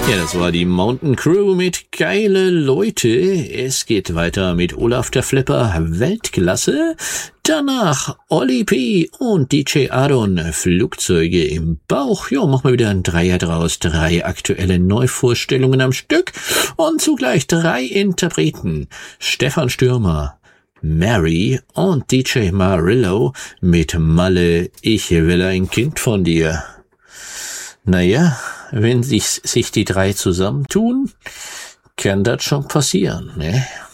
Ja, das war die Mountain Crew mit Geile Leute. Es geht weiter mit Olaf der Flipper, Weltklasse. Danach Olli P. und DJ Aaron, Flugzeuge im Bauch. Ja, machen wir wieder ein Dreier draus. 3 aktuelle Neuvorstellungen am Stück und zugleich 3 Interpreten. Stefan Stürmer, Mary und DJ Marillo mit Malle, ich will ein Kind von dir. Naja, wenn sich die 3 zusammentun, kann das schon passieren, ne?